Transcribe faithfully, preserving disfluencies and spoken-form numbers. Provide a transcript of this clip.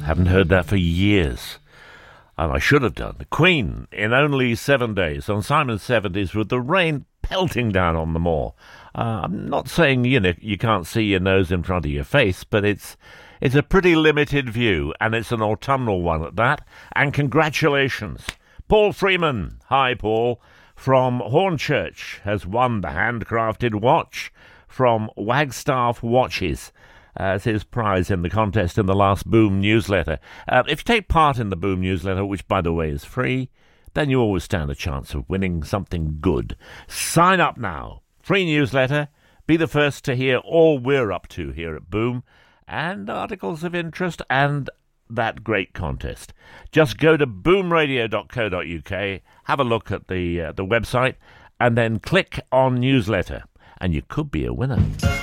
Haven't heard that for years. And I should have done. The Queen, in only seven days, on Simon's seventies, with the rain pelting down on the moor. Uh, I'm not saying, you know, you can't see your nose in front of your face, but it's it's a pretty limited view, and it's an autumnal one at that. And congratulations. Paul Freeman, hi Paul, from Hornchurch, has won the handcrafted watch from Wagstaff Watches as his prize in the contest in the last Boom newsletter. Uh, if you take part in the Boom newsletter, which, by the way, is free, then you always stand a chance of winning something good. Sign up now. Free newsletter. Be the first to hear all we're up to here at Boom, and articles of interest, and that great contest. Just go to boom radio dot co dot uk, have a look at the, uh, the website, and then click on newsletter, and you could be a winner.